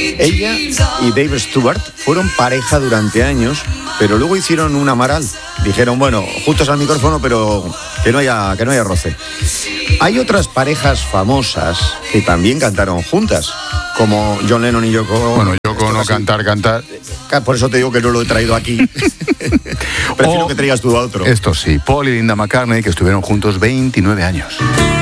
Ella y Dave Stewart fueron pareja durante años, pero luego hicieron un amaral. Dijeron, bueno, juntos al micrófono, pero que no haya roce. Hay otras parejas famosas que también cantaron juntas, como John Lennon y Yoko. Bueno, Yoko no cantar. Por eso te digo que no lo he traído aquí. Prefiero que traigas tú a otro. Esto sí, Paul y Linda McCartney, que estuvieron juntos 29 años.